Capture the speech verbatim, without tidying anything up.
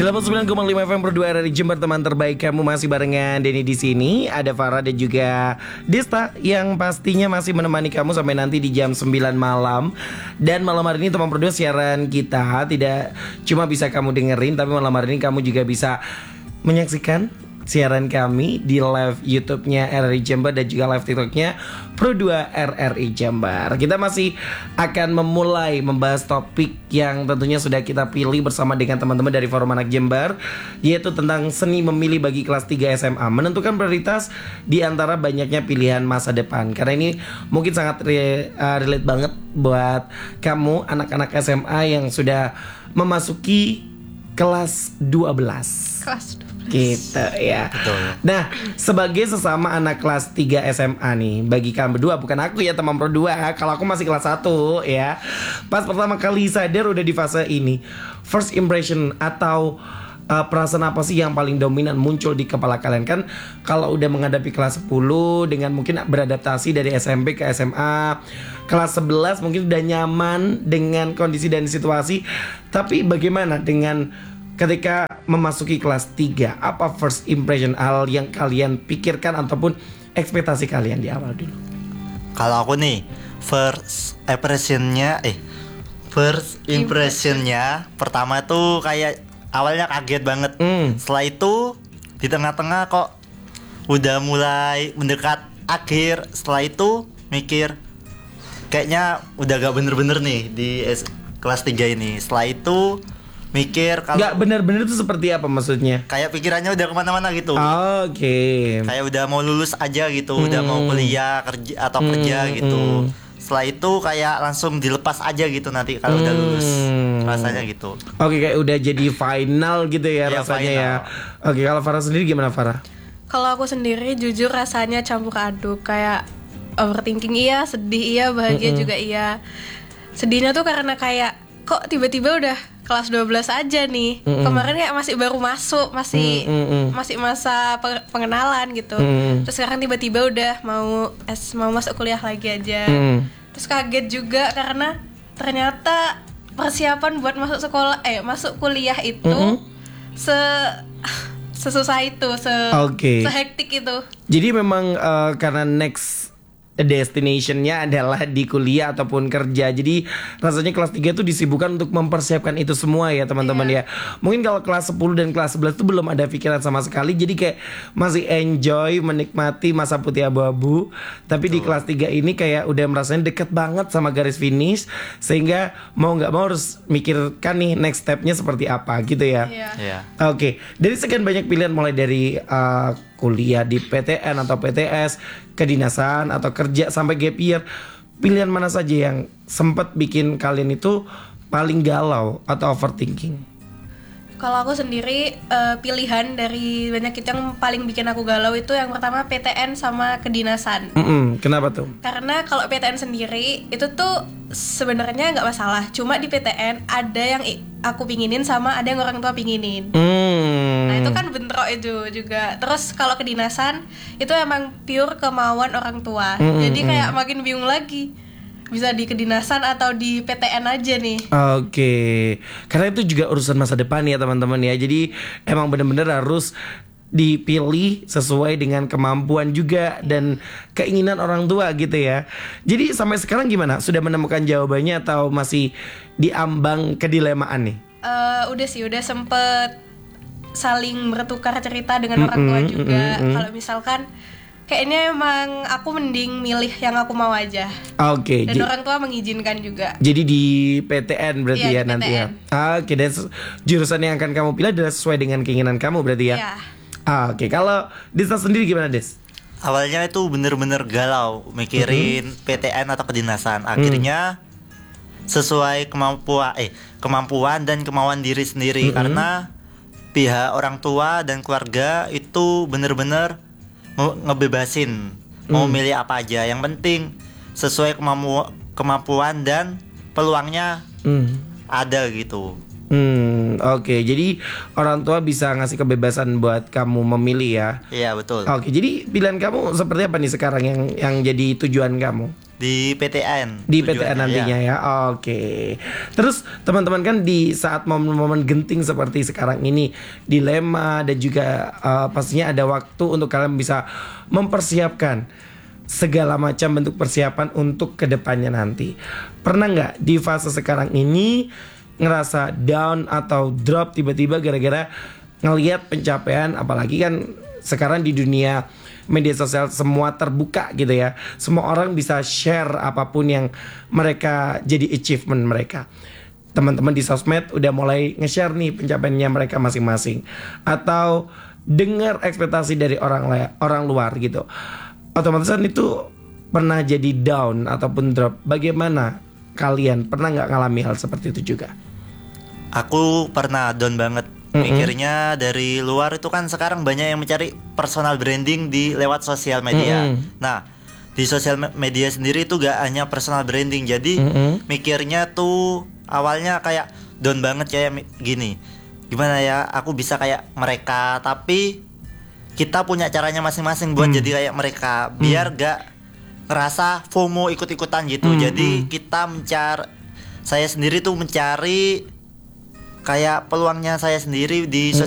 sembilan puluh sembilan koma lima F M Pro dua R R I Jember, teman terbaik kamu, masih barengan Denny di sini. Ada Farah dan juga Desta yang pastinya masih menemani kamu sampai nanti di jam sembilan malam. Dan malam hari ini teman Pro dua siaran kita tidak cuma bisa kamu dengerin, tapi malam hari ini kamu juga bisa menyaksikan siaran kami di live YouTube-nya R R I Jember dan juga live TikTok-nya Pro dua R R I Jember. Kita masih akan memulai membahas topik yang tentunya sudah kita pilih bersama dengan teman-teman dari Forum Anak Jember, yaitu tentang seni memilih bagi kelas tiga S M A, menentukan prioritas di antara banyaknya pilihan masa depan. Karena ini mungkin sangat re, uh, relate banget buat kamu anak-anak S M A yang sudah memasuki kelas dua belas. Kelas dua belas. Gitu ya. Betul. Nah, sebagai sesama anak kelas tiga S M A nih, bagi kalian berdua, bukan aku ya teman Pro dua, kalau aku masih kelas satu ya. Pas pertama kali sadar udah di fase ini, first impression atau uh, perasaan apa sih yang paling dominan muncul di kepala kalian? Kan kalau udah menghadapi kelas sepuluh dengan mungkin beradaptasi dari S M P ke S M A, kelas sebelas mungkin udah nyaman dengan kondisi dan situasi. Tapi bagaimana dengan ketika memasuki kelas tiga, apa first impression, hal yang kalian pikirkan ataupun ekspektasi kalian di awal dulu? Kalau aku nih, first impressionnya, eh, first impressionnya pertama tuh kayak awalnya kaget banget. Mm. Setelah itu di tengah-tengah kok udah mulai mendekat akhir. Setelah itu mikir kayaknya udah gak bener-bener nih di S- kelas tiga ini. Setelah itu mikir kalau Gak benar-benar itu seperti apa maksudnya? kayak pikirannya udah kemana-mana gitu. Oh, oke. Okay. Kayak udah mau lulus aja gitu, Hmm. udah mau kuliah kerja atau Hmm, kerja gitu. hmm. Setelah itu kayak langsung dilepas aja gitu nanti kalau udah lulus. Rasanya gitu. Oke, kayak udah jadi final gitu ya, Iya, rasanya final. ya. Oke, kalau Farah sendiri gimana Farah? Kalau aku sendiri jujur rasanya campur aduk, kayak overthinking iya, sedih iya, bahagia Mm-mm. juga iya. Sedihnya tuh karena kayak kok tiba-tiba udah kelas dua belas aja nih. Mm-mm. Kemarin kayak masih baru masuk, masih Mm-mm. masih masa pe- pengenalan gitu. Mm-mm. Terus sekarang tiba-tiba udah mau es mau masuk kuliah lagi aja. Mm. Terus kaget juga karena ternyata persiapan buat masuk sekolah eh masuk kuliah itu Mm-mm. se sesusah itu, se Oke. sehektik itu. Jadi memang uh, karena next destinationnya adalah di kuliah ataupun kerja. Jadi rasanya kelas tiga itu disibukkan untuk mempersiapkan itu semua ya teman-teman Iya. ya. Mungkin kalau kelas sepuluh dan kelas sebelas itu belum ada pikiran sama sekali. Jadi kayak masih enjoy menikmati masa putih abu-abu. Tapi di kelas tiga ini kayak udah merasanya deket banget sama garis finish, sehingga mau gak mau harus mikirkan nih next stepnya seperti apa gitu ya. Iya. Iya. Oke, dari sekian banyak pilihan mulai dari uh, kuliah di P T N atau P T S, kedinasan atau kerja sampai gap year, pilihan mana saja yang sempat bikin kalian itu paling galau atau overthinking? Kalau aku sendiri eh, pilihan dari banyak itu yang paling bikin aku galau itu yang pertama P T N sama kedinasan. Mm-mm, kenapa tuh? Karena kalau P T N sendiri itu tuh sebenarnya nggak masalah. Cuma di P T N ada yang i- aku pinginin sama ada yang orang tua pinginin. Hmm. Nah itu kan bentrok itu juga. Terus kalau kedinasan itu emang pure kemauan orang tua. Mm, Jadi mm, kayak makin bingung lagi. Bisa di kedinasan atau di P T N aja nih. Oke, karena itu juga urusan masa depan ya teman-teman ya. Jadi emang benar-benar harus dipilih sesuai dengan kemampuan juga dan keinginan orang tua gitu ya. Jadi sampai sekarang gimana? Sudah menemukan jawabannya atau masih diambang kedilemaan nih? Eh, udah sih, udah sempet saling bertukar cerita dengan orang tua Mm-mm, juga. mm-mm. Kalau misalkan kayaknya emang aku mending milih yang aku mau aja. Oke, Dan ji- orang tua mengizinkan juga. jadi di P T N berarti ya Iya, di nanti ya. P T N. Ah, Oke, dan ses- jurusan yang akan kamu pilih adalah sesuai dengan keinginan kamu berarti ya. Iya. Ah, Oke, kalau Desa sendiri gimana Des? Awalnya itu bener-bener galau mikirin P T N atau kedinasan. Akhirnya sesuai kemampuan eh kemampuan dan kemauan diri sendiri. Mm-mm. Karena pihak orang tua dan keluarga itu bener-bener mau ngebebasin mau Mm. milih apa aja. Yang penting sesuai kemampu- kemampuan dan peluangnya Hmm. ada gitu. Hmm, oke. Jadi orang tua bisa ngasih kebebasan buat kamu memilih ya. Iya betul. Oke, jadi pilihan kamu seperti apa nih sekarang yang yang jadi tujuan kamu? Di P T N. Di P T N tujuannya, nantinya ya. Oke. Terus teman-teman kan di saat momen-momen genting seperti sekarang ini, dilema dan juga uh, pastinya ada waktu untuk kalian bisa mempersiapkan segala macam bentuk persiapan untuk kedepannya nanti. Pernah nggak di fase sekarang ini ngerasa down atau drop tiba-tiba gara-gara ngelihat pencapaian, apalagi kan sekarang di dunia media sosial semua terbuka gitu ya. Semua orang bisa share apapun yang mereka jadi achievement mereka. Teman-teman di sosmed udah mulai nge-share nih pencapaiannya mereka masing-masing, atau dengar ekspektasi dari orang la- orang luar gitu. Otomatis kan itu pernah jadi down ataupun drop. Bagaimana kalian, pernah nggak ngalami hal seperti itu juga? Aku pernah down banget. Mm-mm. Mikirnya dari luar itu kan sekarang banyak yang mencari personal branding di lewat sosial media. Mm-mm. Nah, di sosial me- media sendiri itu gak hanya personal branding. Jadi Mm-mm. mikirnya tuh awalnya kayak down banget, kayak mi- gini. Gimana ya, aku bisa kayak mereka, tapi kita punya caranya masing-masing buat Mm. jadi kayak mereka, biar gak ngerasa FOMO ikut-ikutan gitu. Mm, Jadi mm. kita mencari, saya sendiri tuh mencari kayak peluangnya saya sendiri di sosial